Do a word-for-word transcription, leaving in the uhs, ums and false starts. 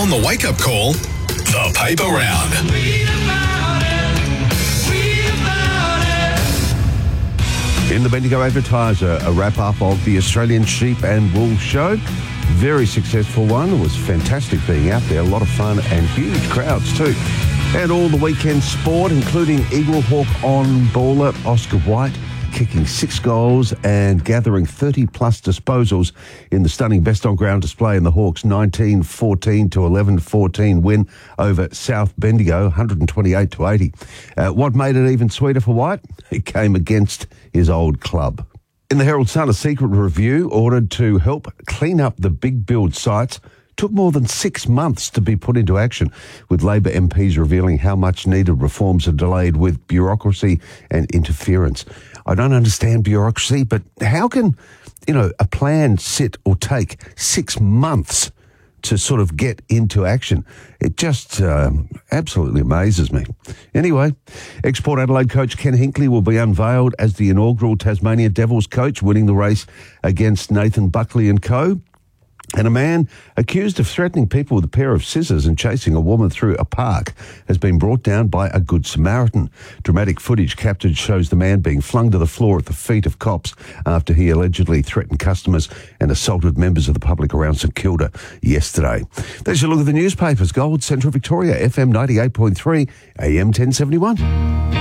On the wake-up call, the paper round. In the Bendigo Advertiser, a wrap-up of the Australian Sheep and Wool Show. Very successful one. It was fantastic being out there. A lot of fun and huge crowds too. And all the weekend sport, including Eagle Hawk on baller Oscar White, kicking six goals and gathering thirty plus disposals in the stunning best on ground display in the Hawks' nineteen fourteen to eleven fourteen win over South Bendigo, one twenty-eight to eighty. Uh, what made it even sweeter for White? It came against his old club. In the Herald Sun, a secret review ordered to help clean up the big build sites took more than six months to be put into action, with Labor M Ps revealing how much needed reforms are delayed with bureaucracy and interference. I don't understand bureaucracy, but how can, you know, a plan sit or take six months to sort of get into action? It just uh, absolutely amazes me. Anyway, ex-Port Adelaide coach Ken Hinkley will be unveiled as the inaugural Tasmania Devils coach, winning the race against Nathan Buckley and co. And a man accused of threatening people with a pair of scissors and chasing a woman through a park has been brought down by a Good Samaritan. Dramatic footage captured shows the man being flung to the floor at the feet of cops after he allegedly threatened customers and assaulted members of the public around St Kilda yesterday. There's a look at the newspapers. Gold, Central Victoria, F M ninety-eight point three, A M ten seventy-one.